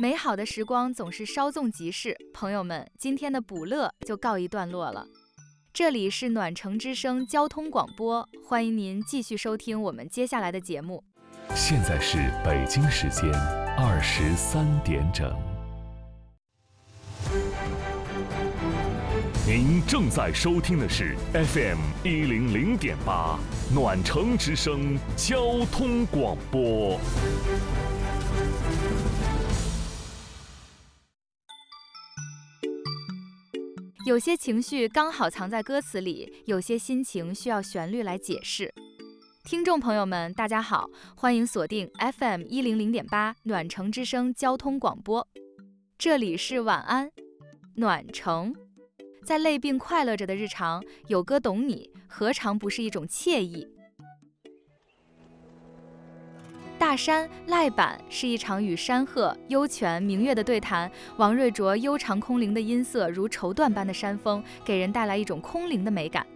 美好的时光总是稍纵即逝，朋友们，今天的补乐就告一段落了。这里是暖城之声交通广播，欢迎您继续收听我们接下来的节目。 现在是北京时间23点整。您正在收听的是 FM 100.8暖城之声交通广播。 有些情绪刚好藏在歌词里，有些心情需要旋律来解释。听众朋友们，大家好，欢迎锁定 FM 100.8暖城之声交通广播，这里是晚安暖城。在累并快乐着的日常，有歌懂你，何尝不是一种惬意？大山赖板是一场与山壑、幽泉、明月的对谈。王瑞卓悠长空灵的音色如绸缎般的山峰，给人带来一种空灵的美感。